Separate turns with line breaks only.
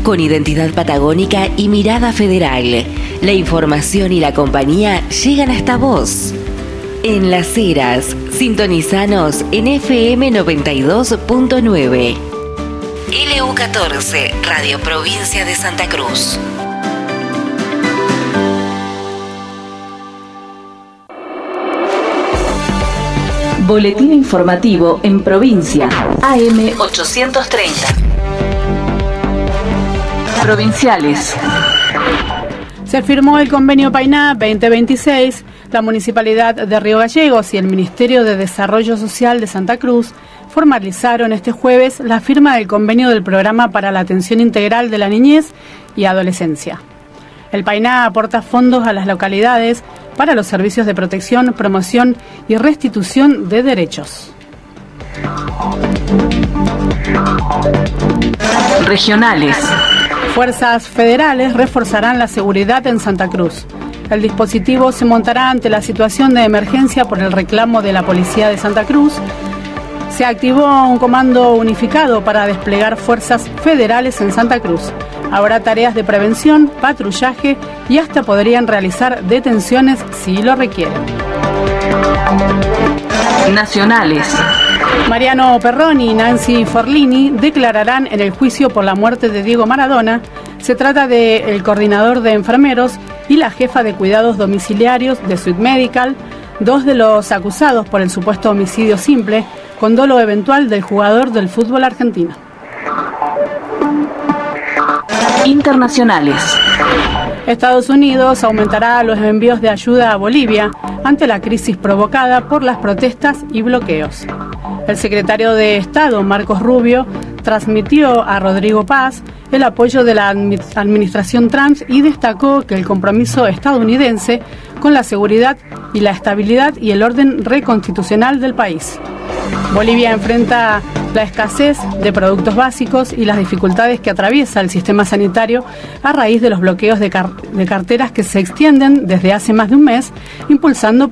con identidad patagónica y mirada federal. La información y la compañía llegan hasta vos. En Las Heras, sintonizanos en FM 92.9. LU14, Radio Provincia de Santa Cruz.
Boletín informativo en provincia. AM 830. Provinciales.
Se firmó el convenio Painá 2026. La Municipalidad de Río Gallegos y el Ministerio de Desarrollo Social de Santa Cruz formalizaron este jueves la firma del convenio del Programa para la Atención Integral de la Niñez y Adolescencia. El Painá aporta fondos a las localidades para los servicios de protección, promoción y restitución de derechos.
Regionales.
Fuerzas federales reforzarán la seguridad en Santa Cruz. El dispositivo se montará ante la situación de emergencia por el reclamo de la Policía de Santa Cruz. Se activó un comando unificado para desplegar fuerzas federales en Santa Cruz. Habrá tareas de prevención, patrullaje y hasta podrían realizar detenciones si lo requieren.
Nacionales.
Mariano Perroni y Nancy Forlini declararán en el juicio por la muerte de Diego Maradona. Se trata del coordinador de enfermeros y la jefa de cuidados domiciliarios de Suite Medical, dos de los acusados por el supuesto homicidio simple con dolo eventual del jugador del fútbol argentino.
Internacionales.
Estados Unidos aumentará los envíos de ayuda a Bolivia ante la crisis provocada por las protestas y bloqueos. El secretario de Estado, Marcos Rubio, transmitió a Rodrigo Paz el apoyo de la administración Trump y destacó que el compromiso estadounidense con la seguridad y la estabilidad y el orden reconstitucional del país. Bolivia enfrenta la escasez de productos básicos y las dificultades que atraviesa el sistema sanitario a raíz de los bloqueos de carteras que se extienden desde hace más de un mes, impulsando